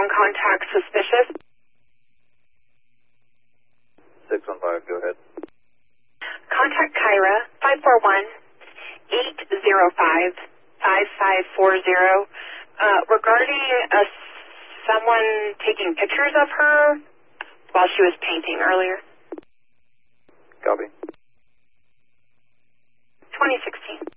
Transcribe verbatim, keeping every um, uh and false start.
phone contact suspicious. six one five, go ahead. Contact Kyra, five four one, eight zero five, five five four zero, uh, regarding a, someone taking pictures of her while she was painting earlier. Copy. twenty sixteen.